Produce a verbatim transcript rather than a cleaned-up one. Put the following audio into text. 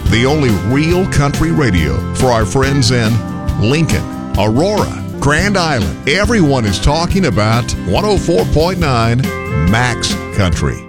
the only real country radio for our friends in Lincoln, Aurora, Grand Island. Everyone is talking about one oh four point nine Max Country.